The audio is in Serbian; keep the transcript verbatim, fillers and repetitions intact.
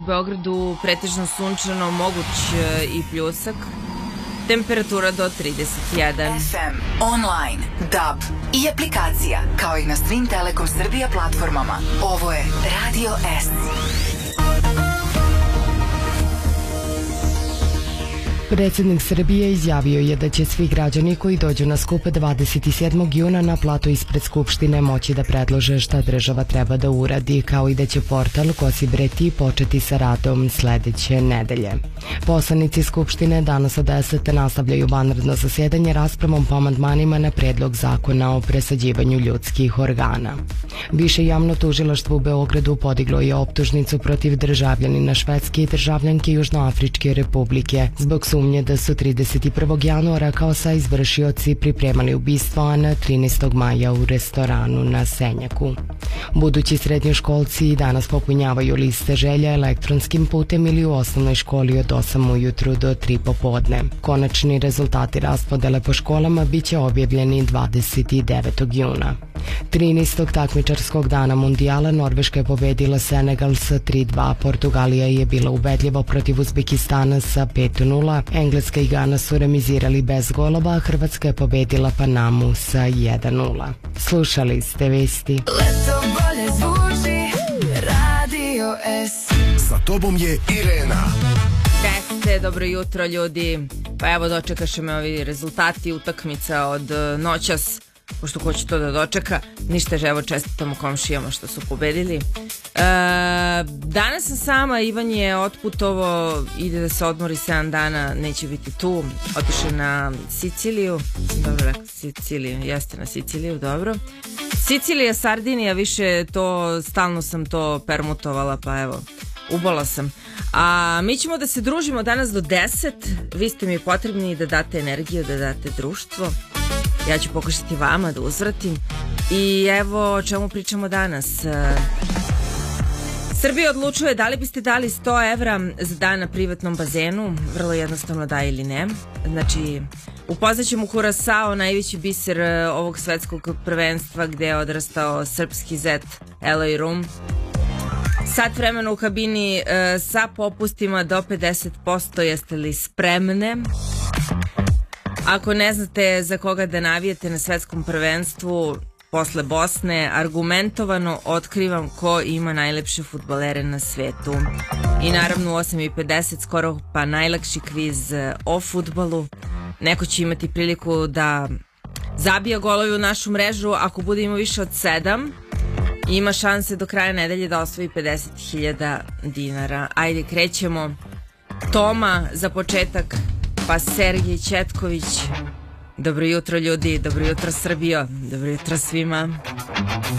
Beogradu pretežno sunčano, moguć i pljusak. Temperatura do trideset jedan. F M, online, D A B i aplikacija, kao i na svim Telekom Srbija platformama. Ovo je Radio S. Predsjednik Srbije izjavio je da će svi građani koji dođu na skup dvadeset sedmog juna na plato ispred Skupštine moći da predlože šta država treba da uradi, kao i da će portal Kosi bre ti početi sa radom sledeće nedelje. Poslanici Skupštine danas od deset nastavljaju vanredno zasedanje raspravom po amandmanima na predlog zakona o presađivanju ljudskih organa. Više javno tužilaštvo u Beogradu podiglo je optužnicu protiv državljanina Švedske i državljanke Južnoafričke republike zbog sumnje da su trideset prvog januara kao sa izvršioci pripremali ubistvo Ana trinaestog maja u restoranu na Senjaku. Budući srednjoškolci danas popunjavaju liste želja elektronskim putem ili u osnovnoj školi od osam ujutru do tri popodne. Konačni rezultati raspodele po školama biće objavljeni dvadeset devetog juna. trinaestog takmičarskog dana mundijala Norveška je pobedila Senegal sa tri dva, Portugalija je bila ubedljiva protiv Uzbekistana sa pet nula, Engleska i Gana su remizirali bez golova, a Hrvatska je pobedila Panamu sa jedan nula. Slušali ste vesti. Leto bolje zvuči, Radio S. Sa tobom je Irena. Jeste, dobro jutro ljudi. Pa evo dočekaše me ovi rezultati utakmica od noćas. Pošto ko će to da dočeka, ništa, evo čestitamo komšijama što su pobedili. E, danas sam sama, Ivan je otputovo, ide da se odmori sedam dana, neće biti tu, otiše na Siciliju, dobro rekao, Siciliju, jeste na Siciliju, dobro. Sicilija, Sardinija, više to, stalno sam to permutovala, pa evo, ubola sam. A mi ćemo da se družimo danas do deset, vi ste mi potrebni da date energiju, da date društvo. Ja ću pokušati vama da uzvratim. I evo o čemu pričamo danas. Srbija odlučuje da li biste dali sto evra za dan na privatnom bazenu. Vrlo jednostavno da ili ne. Znači, upoznaćemo Kurasao, najveći biser ovog svetskog prvenstva gde je odrastao srpski zet Eloj Rum. Sat vremena u kabini sa popustima do pedeset posto. Jeste li spremne? Ako ne znate za koga da navijete na svetskom prvenstvu posle Bosne, argumentovano otkrivam ko ima najlepše fudbalere na svetu. I naravno u osam i pedeset skoro pa najlakši kviz o fudbalu. Neko će imati priliku da zabija golovi u našu mrežu. Ako bude imao više od sedam, ima šanse do kraja nedelje da osvoji pedeset hiljada dinara. Ajde, krećemo. Toma za početak, pa Sergej Četković. Dobro jutro ljudi, dobro jutro Srbijo, dobro jutro svima.